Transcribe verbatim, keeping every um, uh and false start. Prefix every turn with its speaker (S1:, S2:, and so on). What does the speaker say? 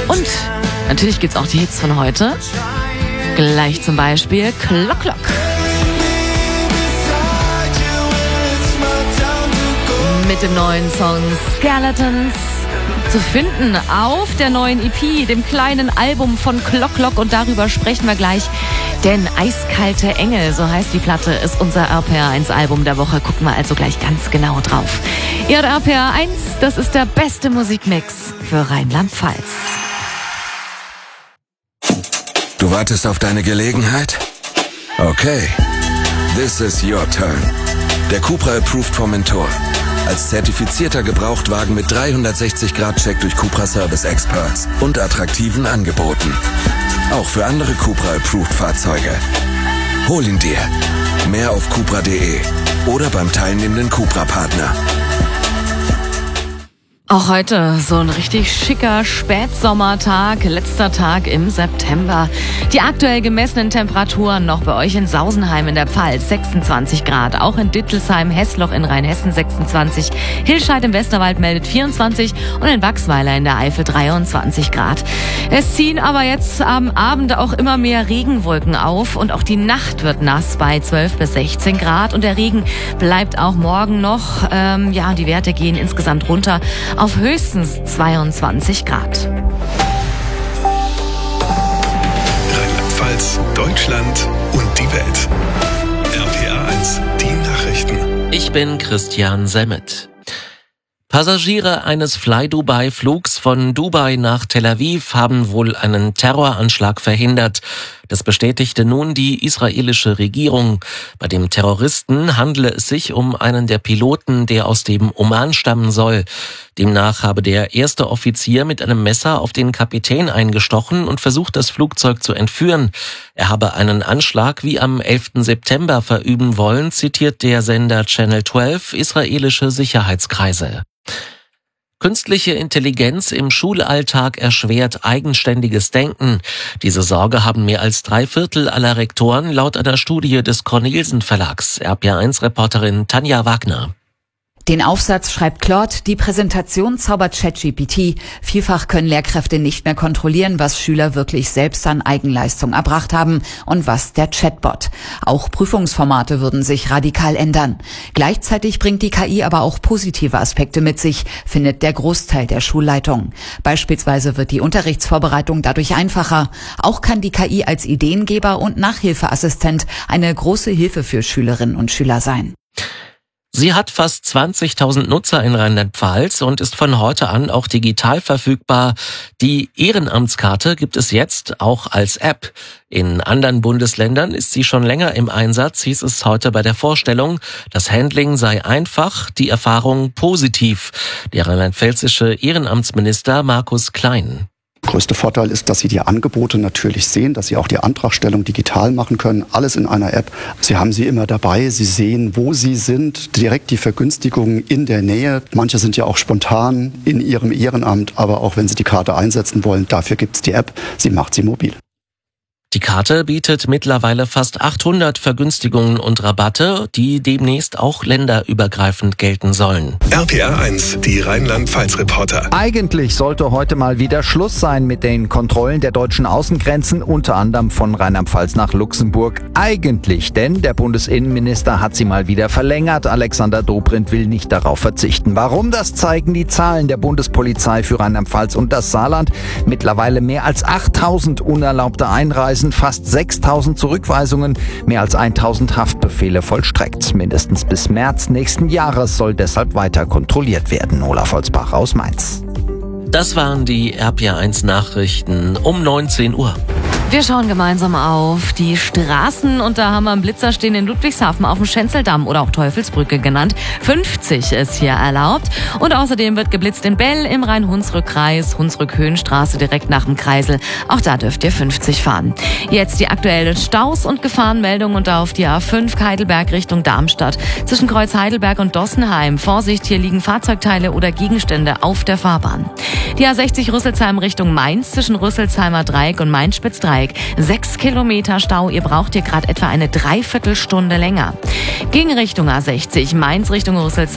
S1: Und natürlich gibt's auch die Hits von heute. Gleich zum Beispiel Clock Clock. Mit dem neuen Song Skeletons. Zu finden auf der neuen E P, dem kleinen Album von Clock Clock. Und darüber sprechen wir gleich. Denn Eiskalte Engel, so heißt die Platte, ist unser R P R eins Album der Woche. Gucken wir also gleich ganz genau drauf. Ihr R P R eins, das ist der beste Musikmix für Rheinland-Pfalz.
S2: Du wartest auf deine Gelegenheit? Okay. This is your turn. Der Cupra Approved Formentor. Als zertifizierter Gebrauchtwagen mit dreihundertsechzig Grad Check durch Cupra Service Experts und attraktiven Angeboten. Auch für andere Cupra Approved Fahrzeuge. Hol ihn dir. Mehr auf cupra punkt de oder beim teilnehmenden Cupra-Partner.
S1: Auch heute so ein richtig schicker Spätsommertag, letzter Tag im September. Die aktuell gemessenen Temperaturen noch bei euch in Sausenheim in der Pfalz sechsundzwanzig Grad, auch in Dittelsheim, Hessloch in Rheinhessen sechsundzwanzig, Hilscheid im Westerwald meldet vierundzwanzig und in Wachsweiler in der Eifel dreiundzwanzig Grad. Es ziehen aber jetzt am Abend auch immer mehr Regenwolken auf und auch die Nacht wird nass bei zwölf bis sechzehn Grad und der Regen bleibt auch morgen noch. Ähm, ja, die Werte gehen insgesamt runter auf höchstens zweiundzwanzig Grad.
S3: Rheinland-Pfalz, Deutschland und die Welt. R P R eins, die Nachrichten.
S4: Ich bin Christian Semmet. Passagiere eines Fly-Dubai-Flugs von Dubai nach Tel Aviv haben wohl einen Terroranschlag verhindert. Das bestätigte nun die israelische Regierung. Bei dem Terroristen handele es sich um einen der Piloten, der aus dem Oman stammen soll. Demnach habe der erste Offizier mit einem Messer auf den Kapitän eingestochen und versucht, das Flugzeug zu entführen. Er habe einen Anschlag wie am elften September verüben wollen, zitiert der Sender Channel zwölf israelische Sicherheitskreise. Künstliche Intelligenz im Schulalltag erschwert eigenständiges Denken. Diese Sorge haben mehr als drei Viertel aller Rektoren laut einer Studie des Cornelsen Verlags. R P R eins Reporterin Tanja Wagner.
S5: Den Aufsatz schreibt Claude, die Präsentation zaubert ChatGPT. Vielfach können Lehrkräfte nicht mehr kontrollieren, was Schüler wirklich selbst an Eigenleistung erbracht haben und was der Chatbot. Auch Prüfungsformate würden sich radikal ändern. Gleichzeitig bringt die K I aber auch positive Aspekte mit sich, findet der Großteil der Schulleitung. Beispielsweise wird die Unterrichtsvorbereitung dadurch einfacher. Auch kann die K I als Ideengeber und Nachhilfeassistent eine große Hilfe für Schülerinnen und Schüler sein.
S4: Sie hat fast zwanzigtausend Nutzer in Rheinland-Pfalz und ist von heute an auch digital verfügbar. Die Ehrenamtskarte gibt es jetzt auch als App. In anderen Bundesländern ist sie schon länger im Einsatz, hieß es heute bei der Vorstellung. Das Handling sei einfach, die Erfahrung positiv. Der rheinland-pfälzische Ehrenamtsminister Markus Klein.
S6: Größter Vorteil ist, dass Sie die Angebote natürlich sehen, dass Sie auch die Antragstellung digital machen können, alles in einer App. Sie haben sie immer dabei, Sie sehen, wo Sie sind, direkt die Vergünstigungen in der Nähe. Manche sind ja auch spontan in ihrem Ehrenamt, aber auch wenn Sie die Karte einsetzen wollen, dafür gibt es die App, sie macht sie mobil.
S4: Die Karte bietet mittlerweile fast achthundert Vergünstigungen und Rabatte, die demnächst auch länderübergreifend gelten sollen.
S3: R P R eins, die Rheinland-Pfalz-Reporter.
S7: Eigentlich sollte heute mal wieder Schluss sein mit den Kontrollen der deutschen Außengrenzen, unter anderem von Rheinland-Pfalz nach Luxemburg. Eigentlich, denn der Bundesinnenminister hat sie mal wieder verlängert. Alexander Dobrindt will nicht darauf verzichten. Warum? Das zeigen die Zahlen der Bundespolizei für Rheinland-Pfalz und das Saarland. Mittlerweile mehr als achttausend unerlaubte Einreisen, fast sechstausend Zurückweisungen, mehr als tausend Haftbefehle vollstreckt. Mindestens bis März nächsten Jahres soll deshalb weiter kontrolliert werden. Olaf Holzbach aus Mainz.
S4: Das waren die R P R eins Nachrichten um neunzehn Uhr.
S1: Wir schauen gemeinsam auf die Straßen und da haben wir einen Blitzer stehen in Ludwigshafen auf dem Schenzeldamm oder auch Teufelsbrücke genannt. fünfzig ist hier erlaubt und außerdem wird geblitzt in Bell im Rhein-Hunsrück-Kreis, Hunsrück-Höhenstraße direkt nach dem Kreisel. Auch da dürft ihr fünfzig fahren. Jetzt die aktuellen Staus und Gefahrenmeldungen und auf die A fünf Heidelberg Richtung Darmstadt. Zwischen Kreuz Heidelberg und Dossenheim. Vorsicht, hier liegen Fahrzeugteile oder Gegenstände auf der Fahrbahn. Die A sechzig Rüsselsheim Richtung Mainz zwischen Rüsselsheimer Dreieck und Mainz-Spitzdreieck. Sechs Kilometer Stau, ihr braucht hier gerade etwa eine Dreiviertelstunde länger. Gegen Richtung A sechzig, Mainz Richtung Rüsselsheim.